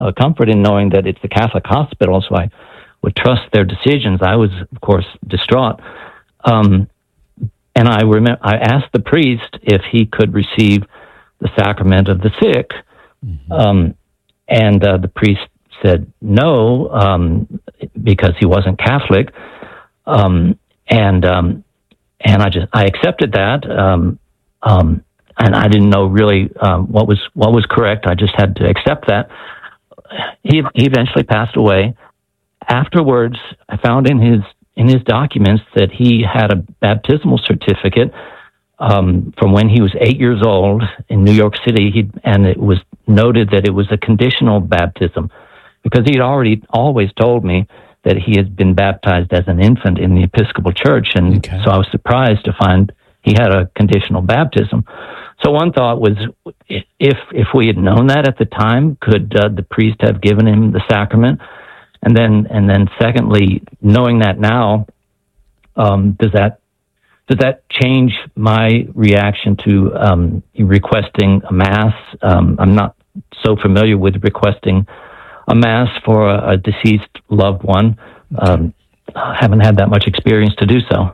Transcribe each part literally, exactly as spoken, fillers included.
uh, comfort in knowing that it's the Catholic hospital, so I would trust their decisions. I was, of course, distraught. Um, and I remember I asked the priest if he could receive the sacrament of the sick. Mm-hmm. Um, and uh, the priest said no, um, because he wasn't Catholic. Um, and um, and I just I accepted that. Um, um, and I didn't know really um, what was what was correct. I just had to accept that. He, he eventually passed away. Afterwards, I found in his in his documents that he had a baptismal certificate um, from when he was eight years old in New York City, he, and it was noted that it was a conditional baptism, because he'd already always told me that he had been baptized as an infant in the Episcopal Church, and okay. so I was surprised to find he had a conditional baptism. So one thought was, if if we had known that at the time, could uh, the priest have given him the sacrament? And then, and then, secondly, knowing that now, um, does that does that change my reaction to um, requesting a mass? Um, I'm not so familiar with requesting a mass for a, a deceased loved one. Um, I haven't had that much experience to do so.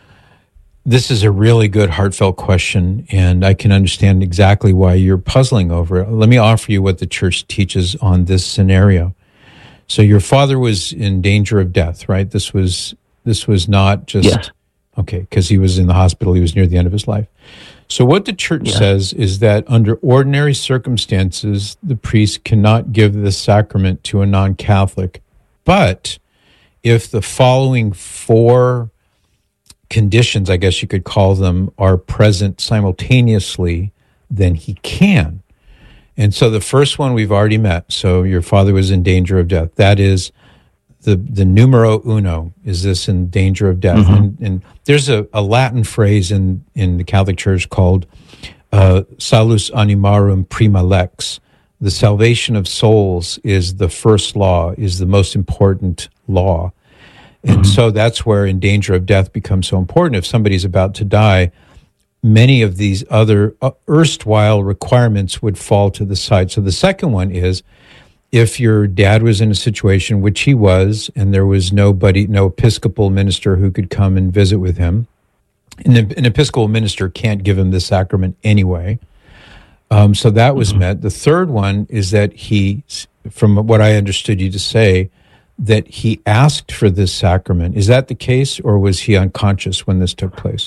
This is a really good, heartfelt question, and I can understand exactly why you're puzzling over it. Let me offer you what the Church teaches on this scenario. So your father was in danger of death, right? This was this was not just, yes. okay, because he was in the hospital, he was near the end of his life. So what the Church yes. says is that under ordinary circumstances, the priest cannot give the sacrament to a non-Catholic. But if the following four conditions, I guess you could call them, are present simultaneously, then he can. And so the first one we've already met. So your father was in danger of death. That is the the numero uno. Is this in danger of death? Mm-hmm. And, and there's a, a Latin phrase in, in the Catholic Church called uh, salus animarum prima lex. The salvation of souls is the first law, is the most important law. And mm-hmm. so that's where in danger of death becomes so important. If somebody's about to die, many of these other uh, erstwhile requirements would fall to the side. So the second one is, if your dad was in a situation, which he was, and there was nobody, no Episcopal minister who could come and visit with him, and an Episcopal minister can't give him the sacrament anyway. Um, so that was mm-hmm. met. The third one is that he, from what I understood you to say, that he asked for this sacrament. Is that the case, or was he unconscious when this took place?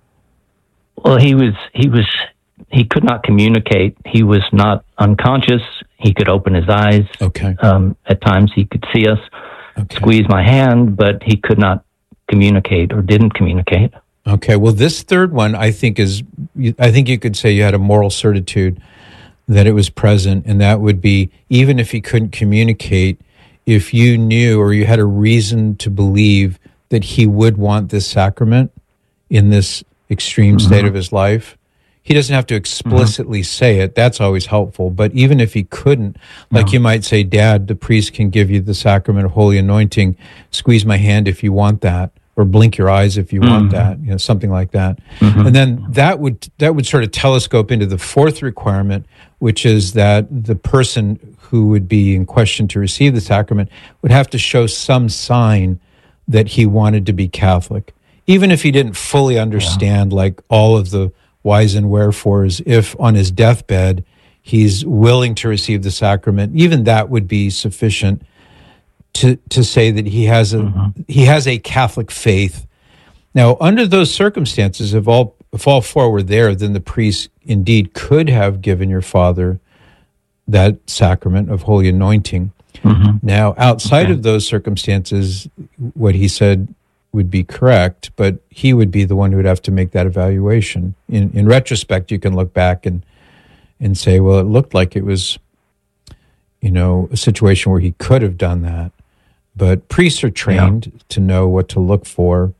Well, he was, he was, he could not communicate. He was not unconscious. He could open his eyes. Okay. Um, at times he could see us, okay. squeeze my hand, but he could not communicate or didn't communicate. Okay. Well, this third one, I think is, I think you could say you had a moral certitude that it was present, and that would be, even if he couldn't communicate, if you knew or you had a reason to believe that he would want this sacrament in this extreme mm-hmm. state of his life, he doesn't have to explicitly mm-hmm. say it. That's always helpful. But even if he couldn't, like no. you might say, Dad, the priest can give you the sacrament of holy anointing. Squeeze my hand if you want that, or blink your eyes if you mm-hmm. want that, you know, something like that. Mm-hmm. And then that would that would sort of telescope into the fourth requirement, which is that the person who would be in question to receive the sacrament would have to show some sign that he wanted to be Catholic. Even if he didn't fully understand, yeah. like all of the whys and wherefores, if on his deathbed he's willing to receive the sacrament, even that would be sufficient to to say that he has a mm-hmm. he has a Catholic faith. Now, under those circumstances, if all if all four were there, then the priest indeed could have given your father that sacrament of holy anointing. Mm-hmm. Now, outside okay. of those circumstances, what he said would be correct, but he would be the one who would have to make that evaluation. In in retrospect, you can look back and and say, well, it looked like it was, you know, a situation where he could have done that. But priests are trained yeah. to know what to look for.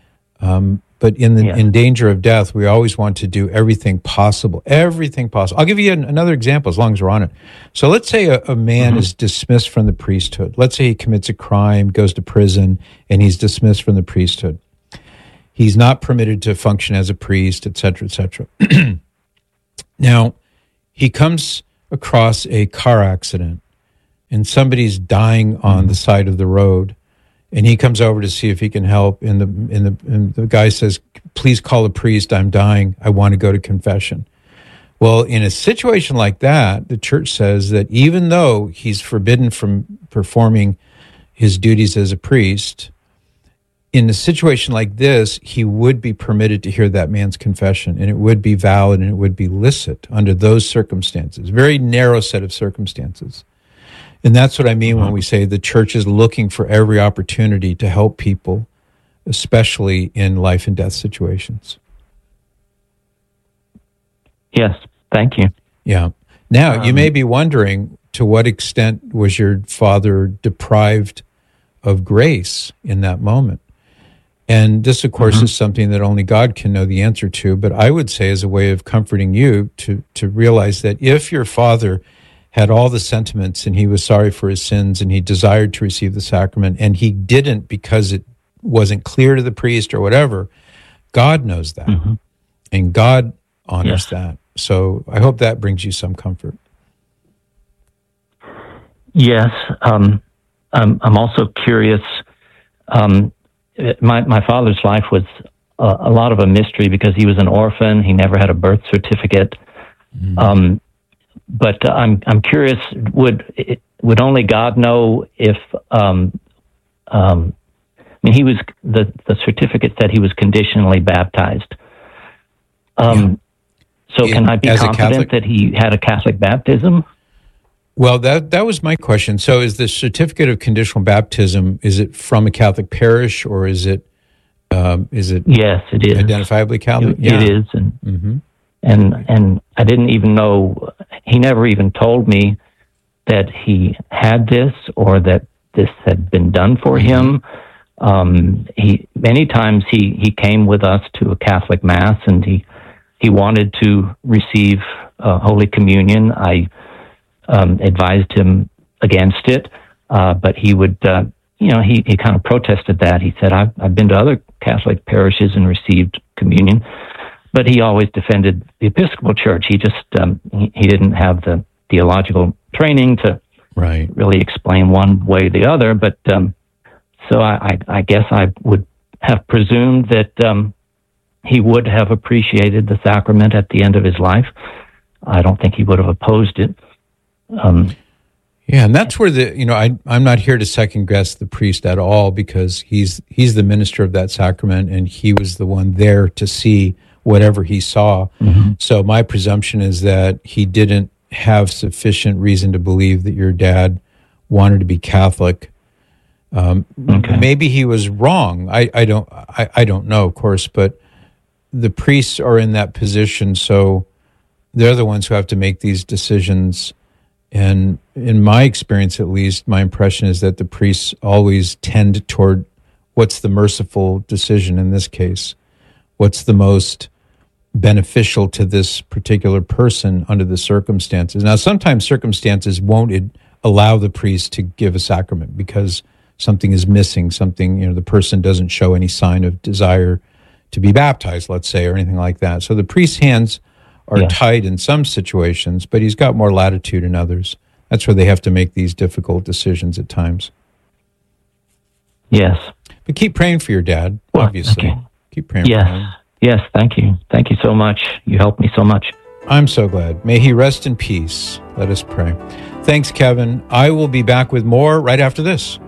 Um, but in the yeah. in danger of death, we always want to do everything possible, everything possible. I'll give you an, another example as long as we're on it. So let's say a, a man mm-hmm. is dismissed from the priesthood. Let's say he commits a crime, goes to prison, and he's dismissed from the priesthood. He's not permitted to function as a priest, et cetera, et cetera. Now, he comes across a car accident and somebody's dying on the side of the road, and he comes over to see if he can help, and the and the, and the guy says, please call a priest, I'm dying, I want to go to confession. Well, in a situation like that, the church says that even though he's forbidden from performing his duties as a priest, in a situation like this, he would be permitted to hear that man's confession, and it would be valid and it would be licit under those circumstances. Very narrow set of circumstances. And that's what I mean when we say the church is looking for every opportunity to help people, especially in life and death situations. Yes, thank you. Yeah. Now, um, you may be wondering, to what extent was your father deprived of grace in that moment? And this, of course, mm-hmm. is something that only God can know the answer to. But I would say, as a way of comforting you, to, to realize that if your father had all the sentiments and he was sorry for his sins and he desired to receive the sacrament and he didn't because it wasn't clear to the priest or whatever, God knows that. Mm-hmm. And God honors yes. that. So I hope that brings you some comfort. Yes. Um, I'm, I'm also curious. Um, my, my father's life was a, a lot of a mystery because he was an orphan. He never had a birth certificate. Mm-hmm. Um, but uh, I'm, I'm curious, would, it, would only God know if, um, um, I mean, he was, the, the certificate said he was conditionally baptized. Um, yeah. So can I be As confident that he had a Catholic baptism? Well, that that was my question. So is the certificate of conditional baptism, is it from a Catholic parish, or is it um, is it yes, it is identifiably Catholic? It, yeah. it is, and mm-hmm. and and I didn't even know. He never even told me that he had this or that this had been done for mm-hmm. him. Um, he many times he he came with us to a Catholic mass, and he he wanted to receive uh, Holy Communion. I. Um, advised him against it, uh, but he would, uh, you know, he, he kind of protested that. He said, I've, I've been to other Catholic parishes and received communion, but he always defended the Episcopal Church. He just, um, he, he didn't have the theological training to right. really explain one way or the other. But um, so I, I, I guess I would have presumed that um, he would have appreciated the sacrament at the end of his life. I don't think he would have opposed it. Um, yeah, and that's where the, you know, I, I'm not here to second guess the priest at all, because he's he's the minister of that sacrament, and he was the one there to see whatever he saw. Mm-hmm. So my presumption is that he didn't have sufficient reason to believe that your dad wanted to be Catholic. Um, okay. Maybe he was wrong. I, I don't I, I don't know, of course, but the priests are in that position, so they're the ones who have to make these decisions. And in my experience, at least, my impression is that the priests always tend toward what's the merciful decision in this case, what's the most beneficial to this particular person under the circumstances. Now, sometimes circumstances won't allow the priest to give a sacrament because something is missing, something, you know, the person doesn't show any sign of desire to be baptized, let's say, or anything like that. So the priest's hands are yeah. tight in some situations, but he's got more latitude in others. That's where they have to make these difficult decisions at times. Yes. But keep praying for your dad, well, obviously. Okay. Keep praying yes. for him. Yes, thank you. Thank you so much. You helped me so much. I'm so glad. May he rest in peace. Let us pray. Thanks, Kevin. I will be back with more right after this.